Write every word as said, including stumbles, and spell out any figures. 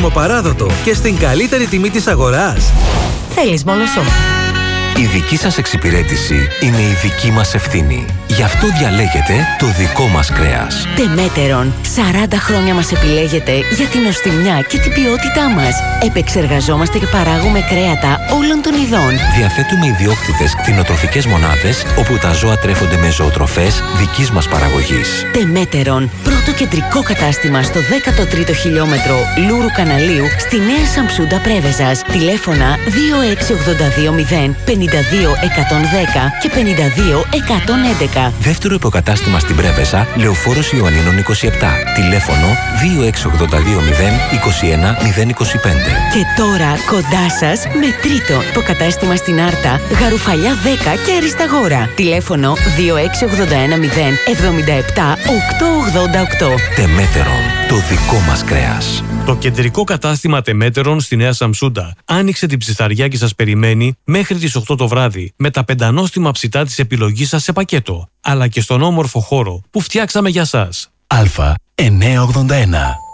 θερμοπαράδοτο και στην καλύτερη τιμή της αγοράς. Θέλεις μολοσό? Η δική σας εξυπηρέτηση είναι η δική μας ευθύνη. Γι' αυτό διαλέγετε το δικό μας κρέας. Τεμέτερον, σαράντα χρόνια μας επιλέγετε για την νοστιμιά και την ποιότητά μας. Επεξεργαζόμαστε και παράγουμε κρέατα όλων των ειδών. Διαθέτουμε ιδιόκτητες κτηνοτροφικές μονάδες, όπου τα ζώα τρέφονται με ζωοτροφές δικής μας παραγωγής. Τεμέτερον, πρώτο κεντρικό κατάστημα στο δέκατο τρίτο χιλιόμετρο Λούρου Καναλίου, στη Νέα Σαμψούντα Πρέβεζας. Τηλέφωνα δύο έξι ογδόντα δύο μηδέν πενήντα δύο εκατόν δέκα και πενήντα δύο εκατόν έντεκα. Δεύτερο υποκατάστημα στην Πρέβεζα, Λεωφόρος Ιωαννίνων είκοσι επτά. Τηλέφωνο δύο έξι ογδόντα δύο μηδέν είκοσι ένα μηδέν είκοσι πέντε. Και τώρα κοντά σας με τρίτο υποκατάστημα στην Άρτα, Γαρουφαλιά δέκα και Αρισταγόρα. Τηλέφωνο δύο έξι ογδόντα ένα μηδέν εβδομήντα επτά οκτακόσια ογδόντα οκτώ. Τεμέτερον, το δικό μας κρέας. Το κεντρικό κατάστημα Τεμέτερον στη Νέα Σαμψούντα άνοιξε την ψισταριά και σας περιμένει μέχρι τις οκτώ το βράδυ με τα πεντανόστιμα ψητά της επιλογής σας σε πακέτο, αλλά και στον όμορφο χώρο που φτιάξαμε για σας. Α εννιακόσια ογδόντα ένα.